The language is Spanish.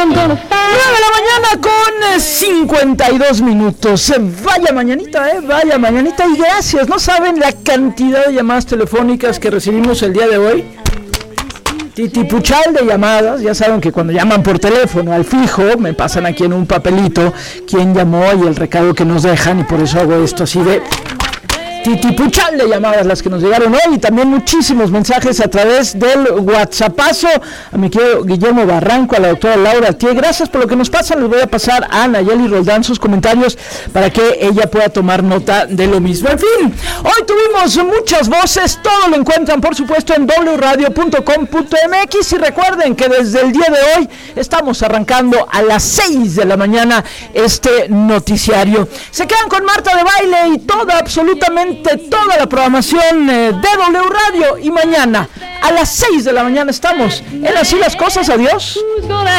9 con 52 minutos. Vaya mañanita, vaya mañanita. Y gracias, no saben la cantidad de llamadas telefónicas que recibimos el día de hoy. Titipuchal de llamadas. Ya saben que cuando llaman por teléfono al fijo, me pasan aquí en un papelito quién llamó y el recado que nos dejan, y por eso hago esto así de titipuchal de llamadas las que nos llegaron hoy, y también muchísimos mensajes a través del WhatsAppazo. A mi querido Guillermo Barranco, a la doctora Laura Tie, gracias por lo que nos pasan. Les voy a pasar a Nayeli Roldán sus comentarios para que ella pueda tomar nota de lo mismo. En fin, hoy tuvimos muchas voces, todo lo encuentran por supuesto en wradio.com.mx, y recuerden que desde el día de hoy estamos arrancando a las 6 de la mañana este noticiario. Se quedan con Marta de Baile y absolutamente toda la programación de W Radio, y mañana a las 6 de la mañana estamos en Así las Cosas. Adiós.